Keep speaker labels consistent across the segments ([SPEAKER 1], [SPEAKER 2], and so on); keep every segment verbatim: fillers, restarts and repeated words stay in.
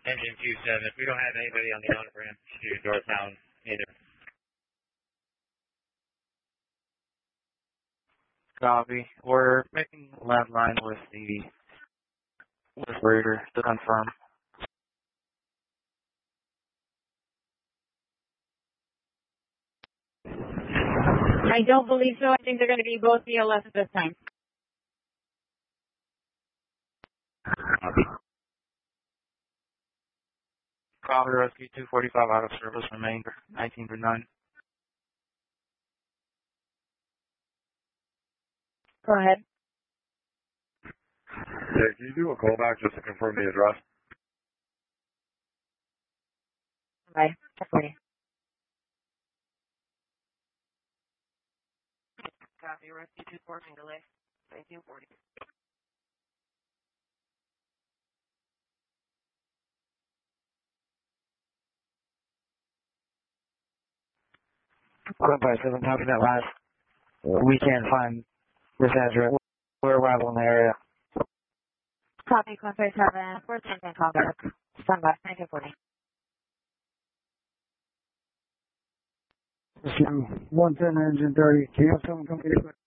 [SPEAKER 1] Engine two seven. We don't have anybody on the on-ramp to Northtown either.
[SPEAKER 2] Copy. We're making a lab line with the with Raider to confirm.
[SPEAKER 3] I don't believe so. I think they're going to be both B L S at this time.
[SPEAKER 2] Copy. Copy, Rescue two forty-five out of service, remainder nineteen to nine.
[SPEAKER 3] Go ahead.
[SPEAKER 4] Yeah, can you do a callback just to confirm the address?
[SPEAKER 3] Bye. forty.
[SPEAKER 5] Copy, Rescue two fourteen delay, nineteen forty.
[SPEAKER 2] One by seven, copy that last. We can't find this address. We're arrival in the area.
[SPEAKER 3] Copy, one five seven, four ten, call back. Stand by, nineteen forty.
[SPEAKER 6] one ten, engine thirty. Can you have someone come get it?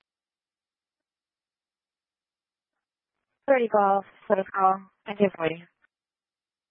[SPEAKER 3] thirty calls, set of call, nineteen forty.